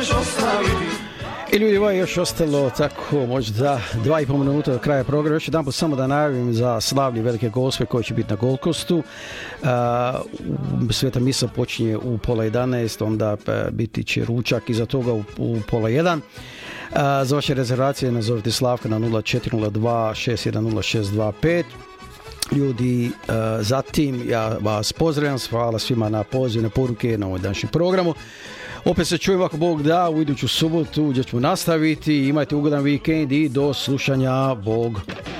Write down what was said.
I ljudi, ovo je još ostalo tako možda 2,5 minuta do kraja programa. Još jedan put samo da najavim za slavlje Velike Gospe koji će biti na Gold Coastu. Sveta misa počinje u 10:30, onda biti će ručak iza toga u 12:30. Za vaše rezervacije nazovite Slavka na 0402 610 625. Ljudi, zatim ja vas pozdravljam, hvala svima na poziv, na poruke na ovoj današnjem programu. Opet se čujemo ako Bog da u iduću subotu gdje ćemo nastaviti. Imajte ugodan vikend i do slušanja. Bog.